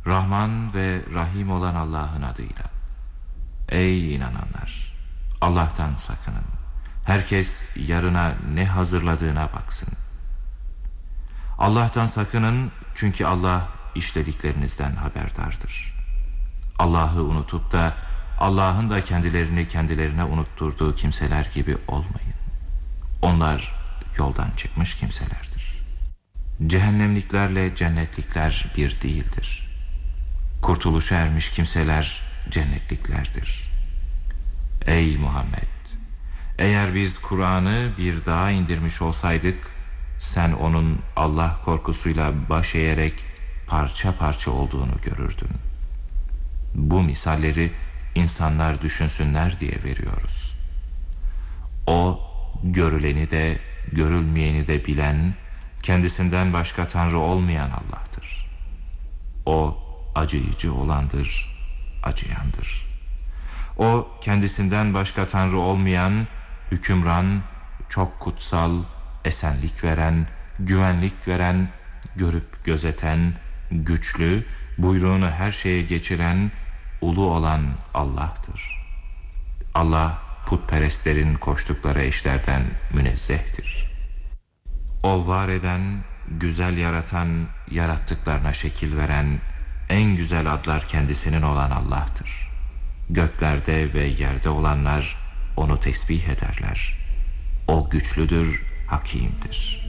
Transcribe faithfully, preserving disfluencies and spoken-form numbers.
Rahman ve Rahim olan Allah'ın adıyla. Ey inananlar! Allah'tan sakının. Herkes yarına ne hazırladığına baksın. Allah'tan sakının, çünkü Allah işlediklerinizden haberdardır. Allah'ı unutup da Allah'ın da kendilerini kendilerine unutturduğu kimseler gibi olmayın. Onlar yoldan çıkmış kimselerdir. Cehennemliklerle cennetlikler bir değildir. Kurtuluşa ermiş kimseler cennetliklerdir. Ey Muhammed! Eğer biz Kur'an'ı bir dağa indirmiş olsaydık, sen onun Allah korkusuyla baş eğerek parça parça olduğunu görürdün. Bu misalleri insanlar düşünsünler diye veriyoruz. O, görüleni de görülmeyeni de bilen, kendisinden başka Tanrı olmayan Allah'tır. O, acıyıcı olandır, acıyandır. O, kendisinden başka Tanrı olmayan, hükümran, çok kutsal, esenlik veren, güvenlik veren, görüp gözeten, güçlü, buyruğunu her şeye geçiren, ulu olan Allah'tır. Allah, putperestlerin koştukları eşlerden münezzehtir. O var eden, güzel yaratan, yarattıklarına şekil veren, en güzel adlar kendisinin olan Allah'tır. Göklerde ve yerde olanlar onu tesbih ederler. O güçlüdür, hakimdir.